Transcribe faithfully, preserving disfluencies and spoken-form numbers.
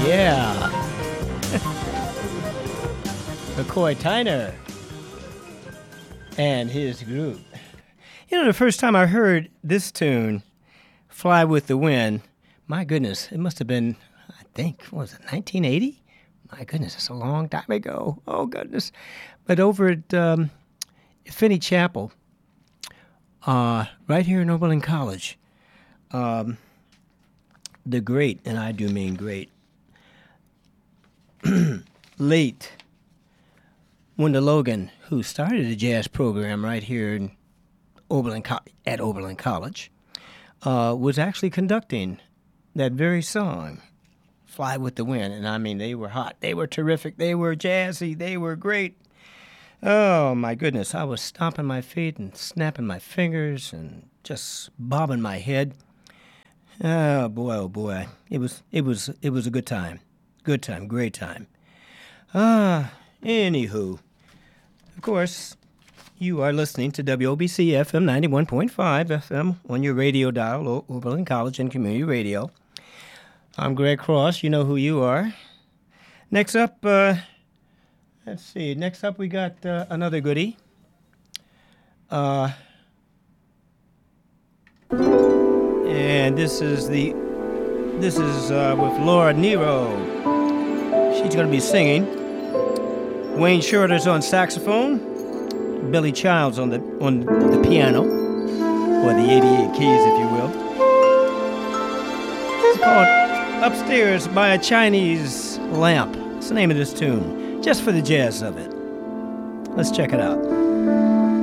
Yeah. McCoy Tyner and his group. You know, the first time I heard this tune, Fly with the Wind, my goodness, it must have been, I think, what was it, nineteen eighty? My goodness, it's a long time ago. Oh, goodness. But over at um, Finney Chapel, uh, right here in Oberlin College, um, the great, and I do mean great, late Wendell Logan, who started a jazz program right here in Oberlin Co- at Oberlin College, uh, was actually conducting that very song, Fly with the Wind. And I mean, they were hot. They were terrific. They were jazzy. They were great. Oh, my goodness. I was stomping my feet and snapping my fingers and just bobbing my head. Oh, boy, oh, boy. It was, it was, it was a good time. Good time. Great time. Ah, anywho. Of course, you are listening to W O B C F M ninety-one point five F M on your radio dial, Oberlin College and Community Radio. I'm Greg Cross. You know who you are. Next up, uh, let's see. Next up, we got uh, another goodie. Uh, and this is the this is uh, with Laura Nero. She's going to be singing. Wayne Shorter's on saxophone. Billy Childs on the on the piano, or the eighty-eight keys, if you will. It's called Upstairs by a Chinese Lamp. It's the name of this tune, just for the jazz of it. Let's check it out.